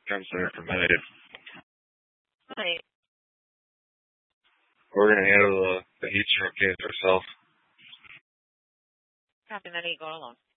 Counselor from United. Hi. We're going to handle the heat stroke case ourselves. Copy that. You go alone.